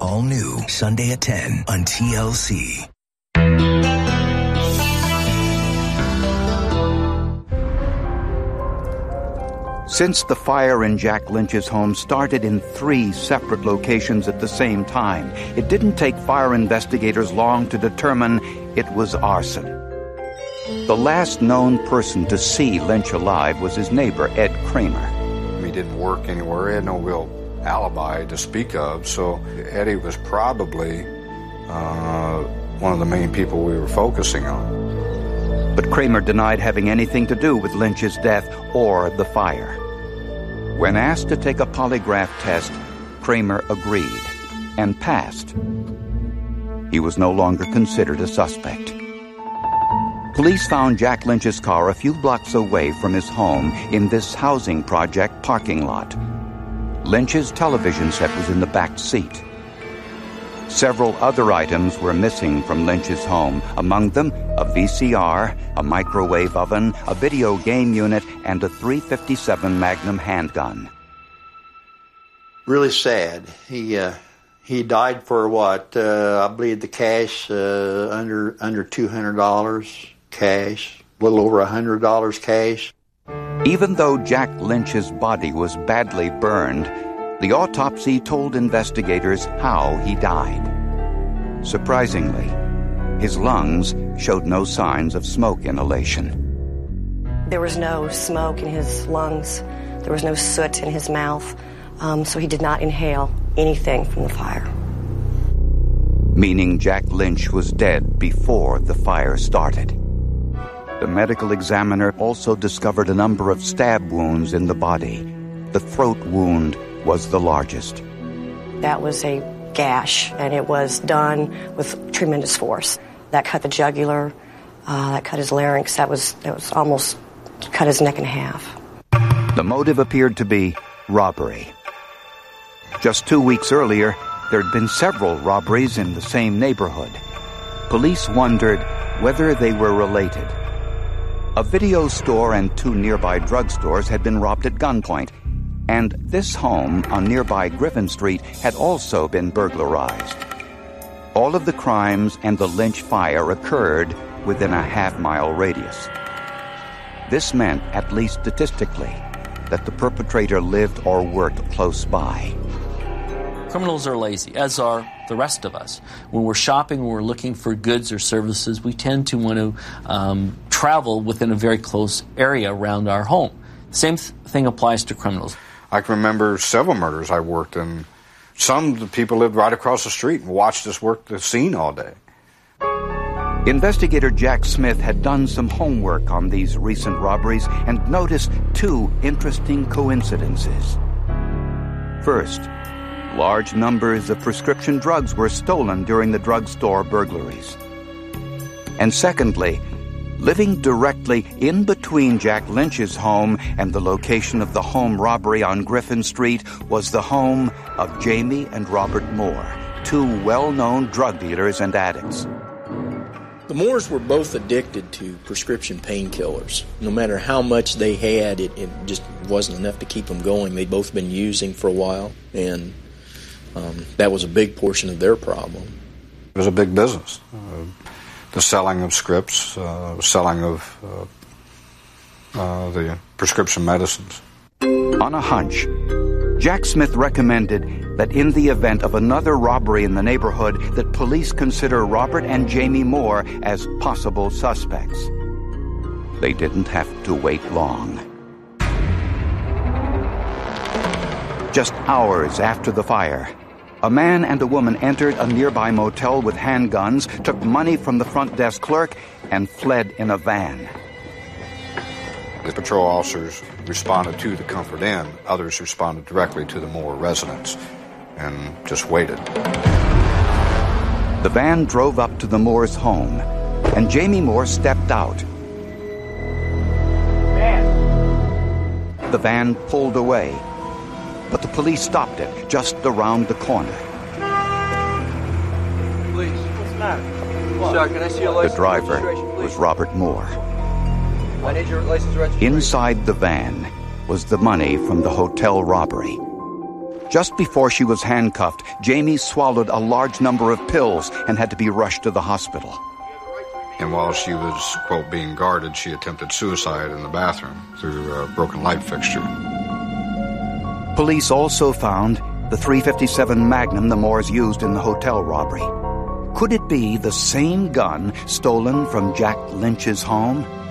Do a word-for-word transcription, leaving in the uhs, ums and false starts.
All new Sunday at ten on T L C. Since the fire in Jack Lynch's home started in three separate locations at the same time, it didn't take fire investigators long to determine it was arson. The last known person to see Lynch alive was his neighbor, Ed Kramer. He didn't work anywhere. He had no real alibi to speak of, so Eddie was probably uh, one of the main people we were focusing on. But Kramer denied having anything to do with Lynch's death or the fire. When asked to take a polygraph test, Kramer agreed and passed. He was no longer considered a suspect. Police found Jack Lynch's car a few blocks away from his home in this housing project parking lot. Lynch's television set was in the back seat. Several other items were missing from Lynch's home, among them a V C R, a microwave oven, a video game unit, and a three fifty-seven Magnum handgun. Really sad. He uh, he died for what? Uh, I believe the cash uh, under under two hundred dollars cash, a little over one hundred dollars cash. Even though Jack Lynch's body was badly burned, the autopsy told investigators how he died. Surprisingly, his lungs showed no signs of smoke inhalation. There was no smoke in his lungs. There was no soot in his mouth, um, so he did not inhale anything from the fire. Meaning Jack Lynch was dead before the fire started. The medical examiner also discovered a number of stab wounds in the body. The throat wound was the largest. That was a gash, and it was done with tremendous force. That cut the jugular, uh, that cut his larynx, that was, that was almost cut his neck in half. The motive appeared to be robbery. Just two weeks earlier, there had been several robberies in the same neighborhood. Police wondered whether they were related. A video store and two nearby drugstores had been robbed at gunpoint, and this home on nearby Griffin Street had also been burglarized. All of the crimes and the Lynch fire occurred within a half-mile radius. This meant, at least statistically, that the perpetrator lived or worked close by. Criminals are lazy, as are the rest of us. When we're shopping, when we're looking for goods or services, we tend to want to um, travel within a very close area around our home. The same th- thing applies to criminals. I can remember several murders I worked in. Some of the people lived right across the street and watched us work the scene all day. Investigator Jack Smith had done some homework on these recent robberies and noticed two interesting coincidences. First, large numbers of prescription drugs were stolen during the drugstore burglaries. And secondly, living directly in between Jack Lynch's home and the location of the home robbery on Griffin Street was the home of Jamie and Robert Moore, two well-known drug dealers and addicts. The Moores were both addicted to prescription painkillers. No matter how much they had, it, it just wasn't enough to keep them going. They'd both been using for a while, and um, that was a big portion of their problem. It was a big business. Uh, the selling of scripts, uh, selling of uh, uh, the prescription medicines. On a hunch, Jack Smith recommended that in the event of another robbery in the neighborhood, that police consider Robert and Jamie Moore as possible suspects. They didn't have to wait long. Just hours after the fire, a man and a woman entered a nearby motel with handguns, took money from the front desk clerk, and fled in a van. The patrol officers responded to the Comfort Inn. Others responded directly to the Moore residence and just waited. The van drove up to the Moore's home, and Jamie Moore stepped out. Man. The van pulled away, but the police stopped it just around the corner. Please, what's the matter? What? Sir, can I see your license The driver registration, please? was Robert Moore. I need your license registration. Inside the van was the money from the hotel robbery. Just before she was handcuffed, Jamie swallowed a large number of pills and had to be rushed to the hospital. And while she was, quote, being guarded, she attempted suicide in the bathroom through a broken light fixture. Police also found the three fifty-seven Magnum the Moores used in the hotel robbery. Could it be the same gun stolen from Jack Lynch's home?